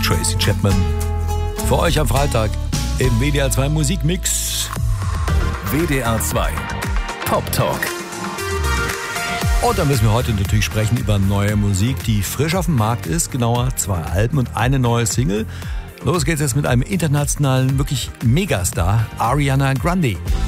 Tracy Chapman. Für euch am Freitag im WDR 2 Musikmix. WDR 2 Pop Talk. Und dann müssen wir heute natürlich sprechen über neue Musik, die frisch auf dem Markt ist. Genauer 2 Alben und eine neue Single. Los geht's jetzt mit einem internationalen, wirklich Megastar, Ariana Grande.